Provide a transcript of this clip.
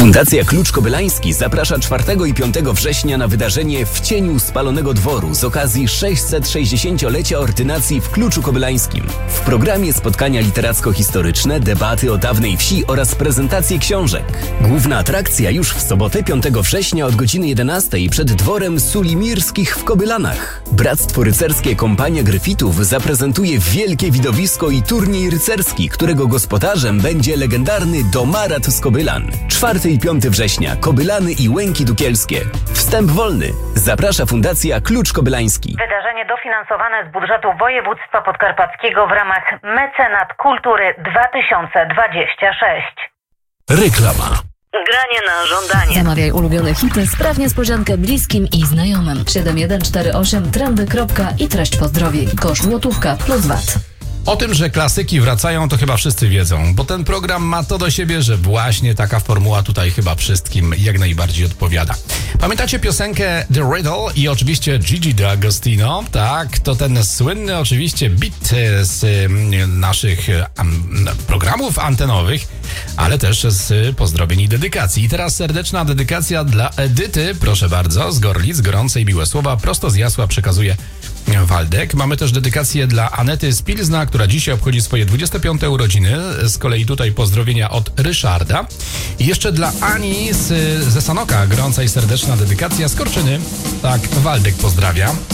Fundacja Klucz Kobylański zaprasza 4 i 5 września na wydarzenie W cieniu spalonego dworu z okazji 660-lecia ordynacji w Kluczu Kobylańskim. W programie spotkania literacko-historyczne, debaty o dawnej wsi oraz prezentacje książek. Główna atrakcja już w sobotę 5 września od godziny 11 przed dworem Sulimirskich w Kobylanach. Bractwo Rycerskie Kompania Gryfitów zaprezentuje wielkie widowisko i turniej rycerski, którego gospodarzem będzie legendarny Domarat z Kobylan. 4 i 5 września Kobylany i Łęki Dukielskie. Wstęp wolny. Zaprasza Fundacja Klucz Kobylański. Wydarzenie dofinansowane z budżetu województwa podkarpackiego w ramach Mecenat Kultury 2026. Reklama. Granie na żądanie. Zamawiaj ulubione hity, spraw niespodziankę bliskim i znajomym. 7148 trendy. I treść pozdrowień. Koszt złotówka plus VAT. O tym, że klasyki wracają, to chyba wszyscy wiedzą, bo ten program ma to do siebie, że właśnie taka formuła tutaj chyba wszystkim jak najbardziej odpowiada. Pamiętacie piosenkę The Riddle i oczywiście Gigi D'Agostino? Tak, to ten słynny oczywiście beat z naszych programów antenowych, ale też z pozdrowień i dedykacji. I teraz serdeczna dedykacja dla Edyty, proszę bardzo, z Gorlic, gorące i miłe słowa, prosto z Jasła przekazuje Waldek. Mamy też dedykację dla Anety z Pilzna, która dzisiaj obchodzi swoje 25. urodziny. Z kolei tutaj pozdrowienia od Ryszarda. I jeszcze dla Ani ze Sanoka gorąca i serdeczna dedykacja z Korczyny. Tak, Waldek pozdrawia.